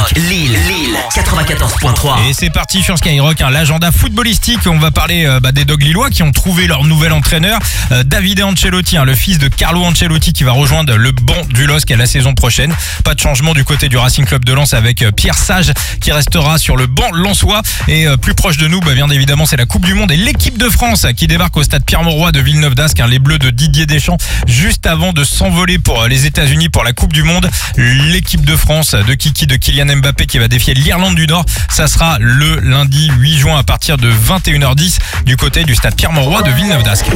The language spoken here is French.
Lille 94.3. Et c'est parti sur Skyrock, l'agenda footballistique. On va parler des Dogs lillois qui ont trouvé leur nouvel entraîneur, Davide Ancelotti, le fils de Carlo Ancelotti, qui va rejoindre le banc du LOSC la saison prochaine. Pas de changement du côté du Racing Club de Lens avec Pierre Sage qui restera sur le banc lensois. Et plus proche de nous, bien évidemment, c'est la Coupe du Monde et l'équipe de France qui débarque au stade Pierre-Mauroy de Villeneuve-d'Ascq, les Bleus de Didier Deschamps, juste avant de s'envoler pour les États-Unis pour la Coupe du Monde. L'équipe de France de Kylian Mbappé qui va défier l'Irlande du Nord. Ça sera le lundi 8 juin à partir de 21h10 du côté du stade Pierre-Mauroy de Villeneuve-d'Ascq.